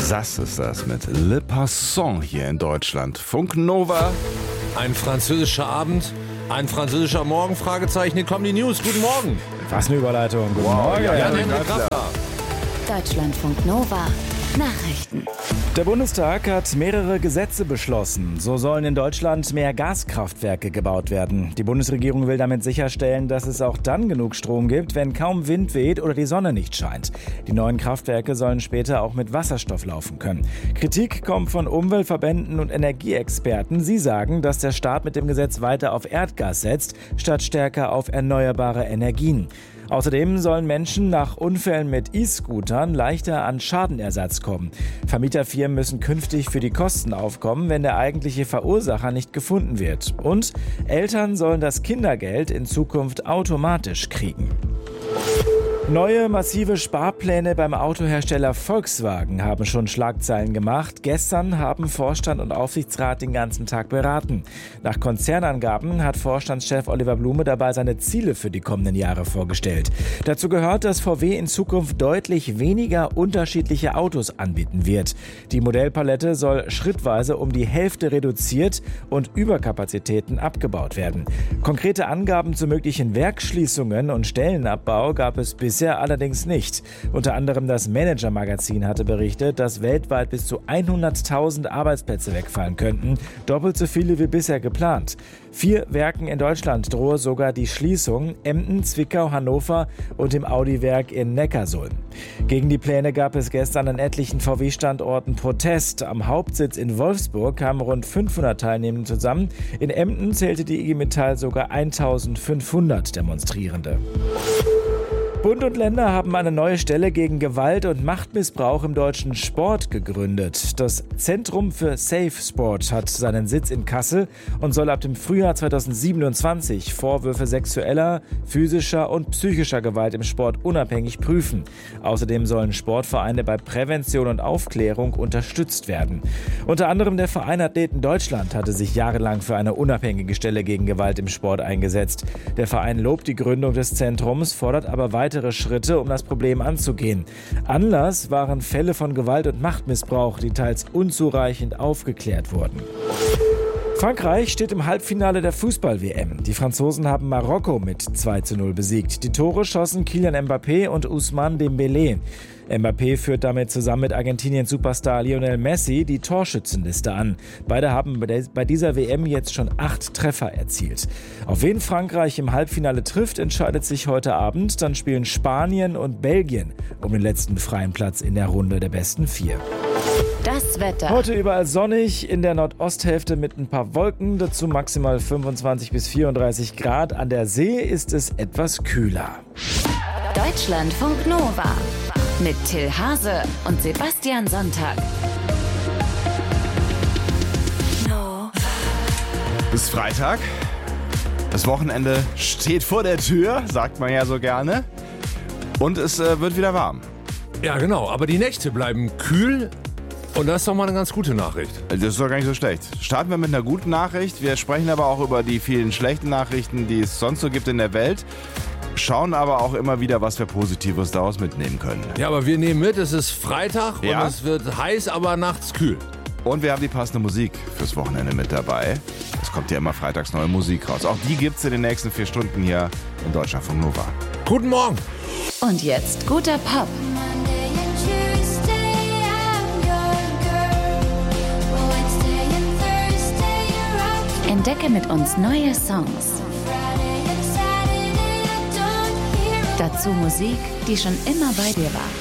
Sass ist das mit Le Passant hier in Deutschland. Funk Nova. Ein französischer Abend, ein französischer Morgen, Fragezeichen, hier kommen die News. Guten Morgen. Was eine Überleitung. Guten Morgen. Deutschlandfunk Nova. Nachrichten. Der Bundestag hat mehrere Gesetze beschlossen. So sollen in Deutschland mehr Gaskraftwerke gebaut werden. Die Bundesregierung will damit sicherstellen, dass es auch dann genug Strom gibt, wenn kaum Wind weht oder die Sonne nicht scheint. Die neuen Kraftwerke sollen später auch mit Wasserstoff laufen können. Kritik kommt von Umweltverbänden und Energieexperten. Sie sagen, dass der Staat mit dem Gesetz weiter auf Erdgas setzt, statt stärker auf erneuerbare Energien. Außerdem sollen Menschen nach Unfällen mit E-Scootern leichter an Schadenersatz kommen. Vermieterfirmen müssen künftig für die Kosten aufkommen, wenn der eigentliche Verursacher nicht gefunden wird. Und Eltern sollen das Kindergeld in Zukunft automatisch kriegen. Neue massive Sparpläne beim Autohersteller Volkswagen haben schon Schlagzeilen gemacht. Gestern haben Vorstand und Aufsichtsrat den ganzen Tag beraten. Nach Konzernangaben hat Vorstandschef Oliver Blume dabei seine Ziele für die kommenden Jahre vorgestellt. Dazu gehört, dass VW in Zukunft deutlich weniger unterschiedliche Autos anbieten wird. Die Modellpalette soll schrittweise um die Hälfte reduziert und Überkapazitäten abgebaut werden. Konkrete Angaben zu möglichen Werksschließungen und Stellenabbau gab es bisher allerdings nicht. Unter anderem das Manager-Magazin hatte berichtet, dass weltweit bis zu 100.000 Arbeitsplätze wegfallen könnten, doppelt so viele wie bisher geplant. 4 Werken in Deutschland drohe sogar die Schließung: Emden, Zwickau, Hannover und im Audi-Werk in Neckarsulm. Gegen die Pläne gab es gestern an etlichen VW-Standorten Protest. Am Hauptsitz in Wolfsburg kamen rund 500 Teilnehmende zusammen. In Emden zählte die IG Metall sogar 1.500 Demonstrierende. Bund und Länder haben eine neue Stelle gegen Gewalt und Machtmissbrauch im deutschen Sport gegründet. Das Zentrum für Safe Sport hat seinen Sitz in Kassel und soll ab dem Frühjahr 2027 Vorwürfe sexueller, physischer und psychischer Gewalt im Sport unabhängig prüfen. Außerdem sollen Sportvereine bei Prävention und Aufklärung unterstützt werden. Unter anderem der Verein Athleten Deutschland hatte sich jahrelang für eine unabhängige Stelle gegen Gewalt im Sport eingesetzt. Der Verein lobt die Gründung des Zentrums, fordert aber weitere Schritte, um das Problem anzugehen. Anlass waren Fälle von Gewalt und Machtmissbrauch, die teils unzureichend aufgeklärt wurden. Frankreich steht im Halbfinale der Fußball-WM. Die Franzosen haben Marokko mit 2:0 besiegt. Die Tore schossen Kylian Mbappé und Ousmane Dembélé. Mbappé führt damit zusammen mit Argentiniens Superstar Lionel Messi die Torschützenliste an. Beide haben bei dieser WM jetzt schon 8 Treffer erzielt. Auf wen Frankreich im Halbfinale trifft, entscheidet sich heute Abend. Dann spielen Spanien und Belgien um den letzten freien Platz in der Runde der besten 4. Das Wetter. Heute überall sonnig, in der Nordosthälfte mit ein paar Wolken, dazu maximal 25 bis 34 Grad. An der See ist es etwas kühler. Deutschlandfunk Nova mit Till Hase und Sebastian Sonntag. Bis Freitag. Das Wochenende steht vor der Tür, sagt man ja so gerne. Und es wird wieder warm. Ja, genau, aber die Nächte bleiben kühl. Und das ist doch mal eine ganz gute Nachricht. Das ist doch gar nicht so schlecht. Starten wir mit einer guten Nachricht. Wir sprechen aber auch über die vielen schlechten Nachrichten, die es sonst so gibt in der Welt. Schauen aber auch immer wieder, was wir Positives daraus mitnehmen können. Ja, aber wir nehmen mit, es ist Freitag Ja. und es wird heiß, aber nachts kühl. Und wir haben die passende Musik fürs Wochenende mit dabei. Es kommt ja immer freitags neue Musik raus. Auch die gibt's in den nächsten 4 Stunden hier in Deutschlandfunk Nova. Guten Morgen. Und jetzt guter Pop. Entdecke mit uns neue Songs. Dazu Musik, die schon immer bei dir war.